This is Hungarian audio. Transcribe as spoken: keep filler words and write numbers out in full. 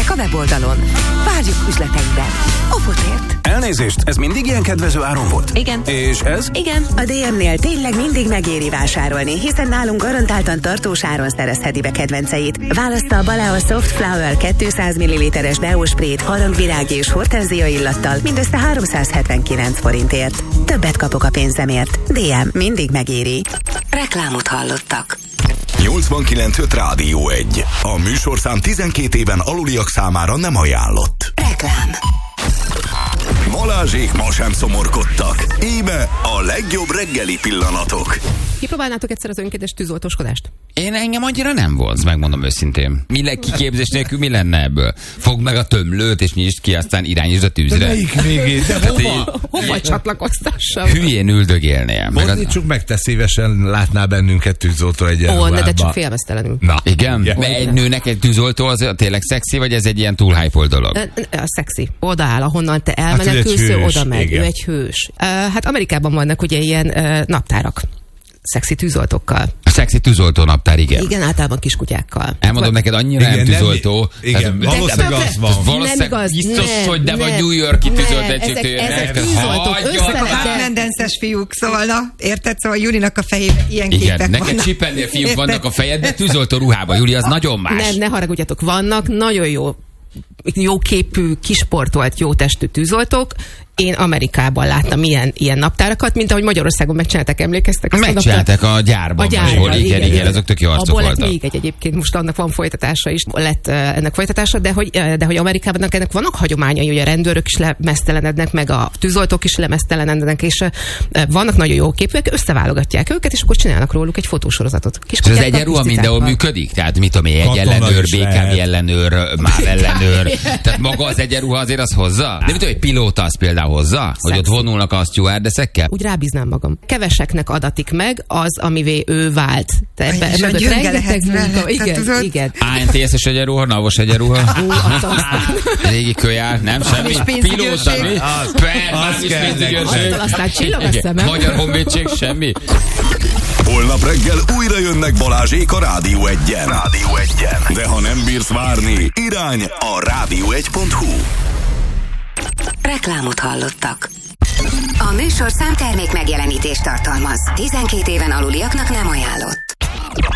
a weboldalon. Várjuk üzleteinkben. Ofotért! Elnézést, ez mindig ilyen kedvező áron volt? Igen. És ez? Igen. A dé em-nél tényleg mindig megéri vásárolni, hiszen nálunk garantáltan tartós áron szerezheti be kedvenceit. Válassza a Balea Soft Flower kétszáz milliliteres deósprét harangvirág és hortenzia illattal mindössze háromszázhetvenkilenc forintért. Többet kapok a pénzemért. dé em mindig megéri. Reklámot hallottak. nyolcvankilenc öt Rádió egy. A műsorszám tizenkét éven aluliak számára nem ajánlott. Reklám. Balázsék ma sem szomorkodtak. Íme a legjobb reggeli pillanatok. Kipróbálnátok egyszer az önkéntes tűzoltóskodást? Én engem annyira nem vonz, megmondom őszintén. Mi le, kiképzés nélkül mi lenne ebből? Fogd meg a tömlőt, és nyisd ki, aztán irányítsd a tűzre. De melyik még? De hova? Hova csatlakoztassam? Hülyén üldögélnél. Fordítsuk meg, te szívesen látnál bennünket tűzoltó egyenruhában. Ó, de csak félmeztelenül. Na, igen? igen. Mert egy nőnek egy tűzoltó az tényleg szexi, vagy ez egy ilyen túl hype dolog? A szexi. Odaáll, ahonnan te Hát elmenekülsz, ő egy hős, oda megy. igen. Ő egy hős. Uh, hát Amerikában vannak ugye ilyen uh, naptárak. Szexi tűzoltókkal. A szexi tűzoltó naptár, igen. Igen, általában kiskutyákkal. Elmondom neked, annyira Igen, nem nem- tűzoltó. igen, Tehát- valószínűleg De- az van. Nem Valószínűleg igaz, biztos, nem, hogy de vagy nem, New York-i nem, tűzoltó ezek- ezek tűzoltók, Hagyja! össze- Mendences fiúk, szóval na, érted? Szóval Julinak a fejében ilyen Igen, képek neked vannak. csippennél fiúk Érted? vannak a fejedben, tűzoltó ruhában. Júli, az nagyon más. Nem, ne haragudjatok, vannak nagyon jó, jó képű, kisportolt, jó testű tűzoltók. Én Amerikában láttam ilyen, ilyen naptárakat, mint ahogy Magyarországon megcsinálták, emlékeztek? Azt a Megcsinálták a gyárban. A gyárban, valahol, igen, igen, igen, azok tök jó arcok abból lett voltak. még egy egyébként, most annak van folytatása is, lett uh, ennek folytatása, de hogy, uh, de hogy Amerikában ennek vannak hagyományai, hogy a rendőrök is lemeztelenednek, meg a tűzoltók is lemeztelenednek, és uh, vannak nagyon jó képek, összeválogatják őket, és akkor csinálnak róluk egy fotósorozatot. És az egyenruha mindenhol működik? Tehát mit tudom én, egy Katona ellenőr, is bé ká lehet. bé ellenőr, MÁV ellenőr. Tehát maga az egyenruha azért az hozza? De mit tudom, egy pilóta az például hozza? Hogy ott vonulnak a stewardessekkel? Úgy rábíznám magam. Keveseknek adatik meg az, amivé ő vált. Te ebbe, És a mögött gyönge rengeteg lehetsz munka. mellette, Igen, tudod? igen. á en té es-es egyenruha, navos egyenruha. Ú, azt aztán- Régi kölyár, nem semmi. És pénzügyőrség. Pilóta, mi? Az- Persze, az is kell pénzügyőrség. Attól aztán csillog a Igen. szemem. Magyar honvédség, semmi. Holnap reggel újra jönnek Balázsék a Rádió egyen. Rádió egyen. De ha nem bírsz várni, irány a rádió egy pont hu. Reklámot hallottak. A műsorszám termék megjelenítést tartalmaz. tizenkét éven aluliaknak nem ajánlott.